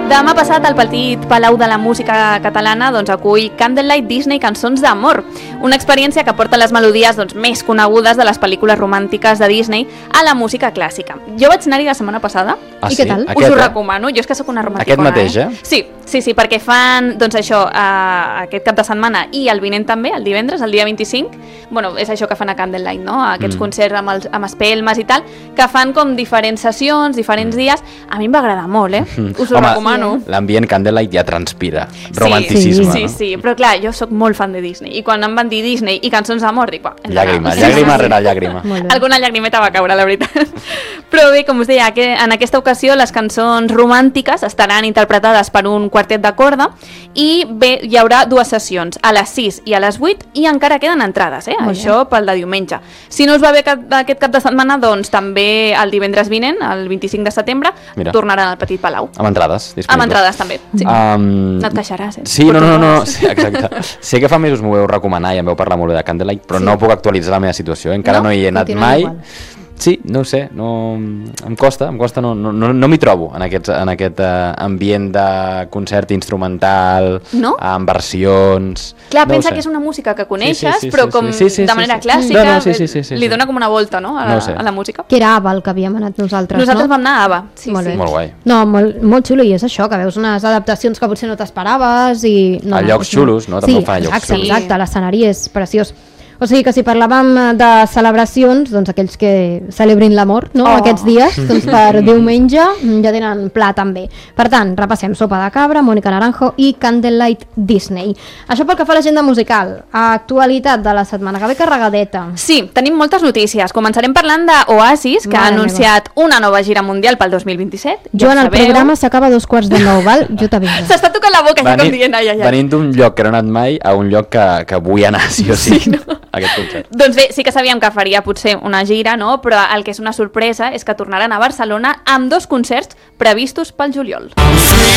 Demà passat el Petit Palau de la Música Catalana acull Candlelight Disney Cançons d'Amor, una experiència que porta les melodies més conegudes de les pel·lícules romàntiques de Disney a la música clàssica. Jo vaig anar-hi la setmana passada. I què tal? Us ho recomano, jo és que sóc una romàntica. Aquest mateix, Sí, perquè fan això aquest cap de setmana i el vinent també, el divendres, el dia 25. Bueno, és això que fan a Candlelight, no? Aquests concerts amb espelmes i tal, que fan com diferents sessions, diferents dies. A mi em va agradar molt, Us ho recomano. L'ambient Candlelight ja transpira romanticisme. Sí, però clar, jo sóc molt fan de Disney i quan em van dir Disney i cançons d'amor dic, llàgrima rere llàgrima. Alguna llagrimeta va caure, la veritat. Però bé, com us deia, en aquesta ocasió les cançons romàntiques estaran interpretades per un quartet de corda i bé, hi haurà dues sessions, a les 6 i a les 8, i encara queden entrades, això pel de diumenge. Si no us va bé aquest cap de setmana, doncs també el divendres vinent, el 25 de setembre, tornaran al Petit Palau. Amb entrades disponibles. Amb entrades també, sí. No et queixaràs, Sí, no, sí, exacte. Sé que fa mesos m'ho vau recomanar i em vau parlar molt bé de Candlelight, però no puc actualitzar la meva situació, encara no hi he anat mai. Igual. Sí, no ho sé, em costa, no m'hi trobo en aquest ambient de concert instrumental, amb versions... Clar, pensa que és una música que coneixes, però com de manera clàssica, li dona com una volta a la música. Que era ABBA el que havíem anat nosaltres, no? Nosaltres vam anar a ABBA, sí. Molt guai. No, molt xulo, i és això, que veus unes adaptacions que potser no t'esperaves i... A llocs xulos, no? Sí, exacte, l'escenari és preciós. O sigui que si parlàvem de celebracions, doncs aquells que celebrin l'amor, no? Aquests dies, doncs per diumenge ja tenen pla també. Per tant, repassem Sopa de Cabra, Mónica Naranjo i Candlelight Disney. Això pel que fa a l'agenda musical. Actualitat de la setmana que ve carregadeta. Sí, tenim moltes notícies. Començarem parlant d'Oasis, que ha anunciat una nova gira mundial pel 2027. Joan, el programa s'acaba a 2:45, val? Jo t'aviso. S'està tocant la boca, ja com dient ai. Venint d'un lloc que no he anat mai a un lloc que vull anar, sí o sí. Aquest concert. Doncs bé, sí que sabíem que faria potser una gira, no? Però el que és una sorpresa és que tornaran a Barcelona amb 2 concerts previstos pel juliol.